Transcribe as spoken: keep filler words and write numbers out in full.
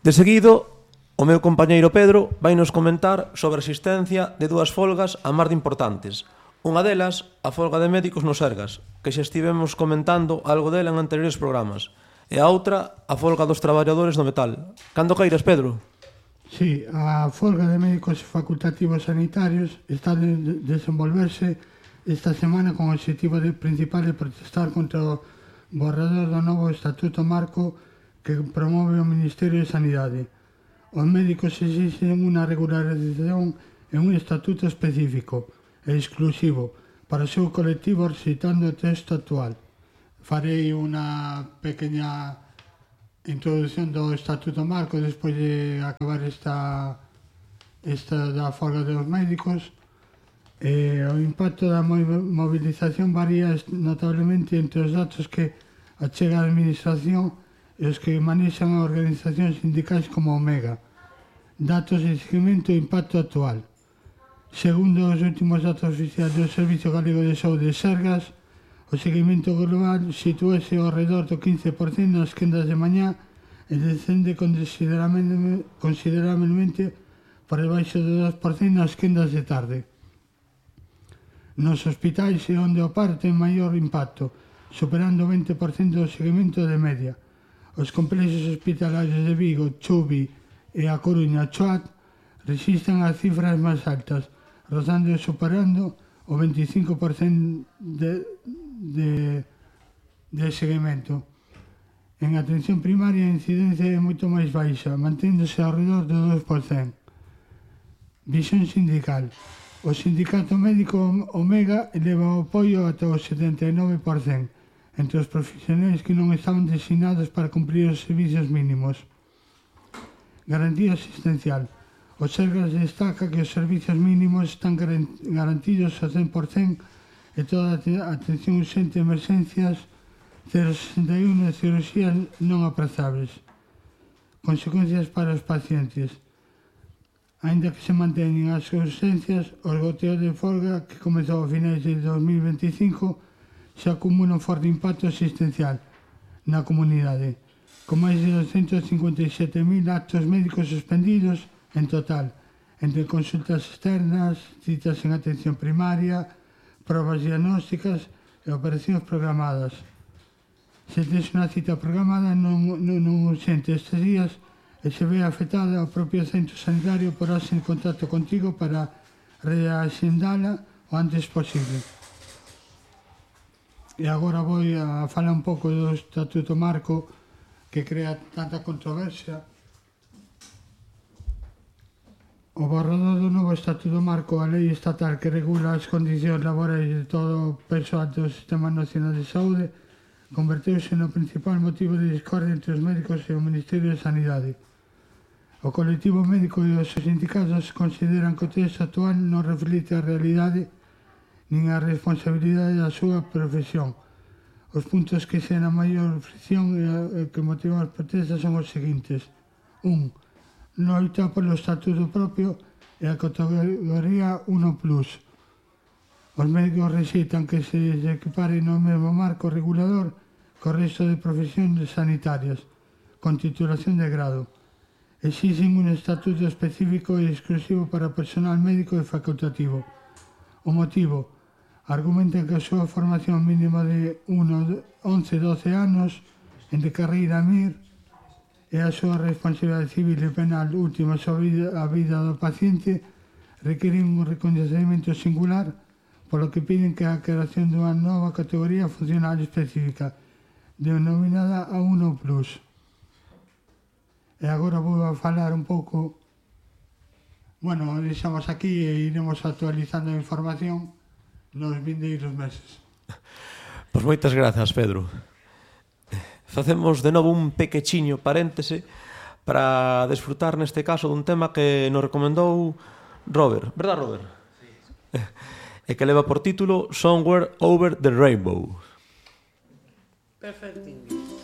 De seguido, o meu compañeiro Pedro vai nos comentar sobre a existencia de dúas folgas a mar de importantes. Unha delas, a folga de médicos no Sergas, que xa estivemos comentando algo dela en anteriores programas. E a outra, a folga dos traballadores do metal. Cando queiras, Pedro? Sí, a folga de médicos facultativos sanitarios está de desenvolverse esta semana con o objetivo de principal de protestar contra o borrador do novo Estatuto Marco que promove o Ministerio de Sanidade. Os médicos exixen unha regularización en un estatuto específico e exclusivo para o seu colectivo recitando o texto actual. Farei unha pequena introducción do Estatuto Marco despois de acabar esta, esta da folga dos médicos. E o impacto da movilización varía notablemente entre os datos que achega a Administración e os que manexan a organizacións sindicais como Omega. Datos de seguimento e impacto actual. Segundo os últimos datos oficiais do Servicio Galego de Saúde Sergas, o seguimento global sitúase ao redor do quince por cento nas quendas de mañá e descende considerablemente, considerablemente por debaixo do dos por cento nas quendas de tarde. Nos hospitais é onde o par ten maior impacto, superando o vinte por cento do seguimento de media. Os complexos hospitalarios de Vigo, Chubi e a Coruña, Choat, resisten as cifras máis altas, rozando e superando o veinticinco por cento de, de, de seguimento. En atención primaria a incidencia é moito máis baixa, manténdose ao redor do dos por cento. Visión sindical. O sindicato médico Omega eleva o apoio ata o setenta e nove por cento entre os profesionais que non estaban designados para cumprir os servicios mínimos. Garantía asistencial. O Sergas destaca que os servicios mínimos están garantidos ao cen por cento e toda a atención urxente e emerxencias cero sesenta e un e cirurxías non aprazables. Consecuencias para os pacientes. Ainda que se manteñen as urxencias, os goteos de folga que comezou a finais de dos mil veinticinco se acumula un forte impacto asistencial na comunidade, con máis de doscientos cincuenta e sete mil actos médicos suspendidos en total, entre consultas externas, citas en atención primaria, probas diagnósticas e operacións programadas. Se tes unha cita programada non, non, non urxente estes días e se ve afectada o propio centro sanitario porase en contacto contigo para reaxendala o antes posible. E agora vou a falar un pouco do Estatuto Marco que crea tanta controversia. O borrador do novo Estatuto Marco, a lei estatal que regula as condicións laborais de todo o persoal do Sistema Nacional de Saúde, converteuse no principal motivo de discordia entre os médicos e o Ministerio de Sanidade. O colectivo médico e os sindicatos consideran que o texto actual non reflite a realidade nin a responsabilidade da súa profesión. Os puntos que xeran maior fricción e que motivan as protestas son os seguintes. un. Loita polo estatuto propio e a categoría uno plus. Os médicos rexeitan que se equipare no mesmo marco regulador co resto de profesións sanitarias, con titulación de grado. Exixen un estatuto específico e exclusivo para o personal médico e facultativo. O motivo, argumentan que a súa formación mínima de once a doce anos entre carreira M I R e a súa responsabilidade civil e penal última sobre a vida do paciente requiren un recoñecemento singular, polo que piden que a creación dunha nova categoría funcional específica, denominada A uno plus. E agora vou a falar un pouco, bueno, deixamos aquí e iremos actualizando a información nos vindeiros meses. Pois moitas grazas, Pedro. Facemos de novo un pequechiño paréntese para desfrutar neste caso dun tema que nos recomendou Robert, verdad, Robert? Sí. E que leva por título Somewhere Over the Rainbow. Perfecto.